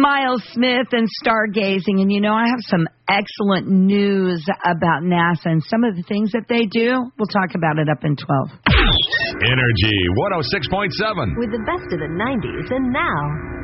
Miles Smith and stargazing. And, I have some excellent news about NASA and some of the things that they do. We'll talk about it up in 12. Energy 106.7. With the best of the 90s and now.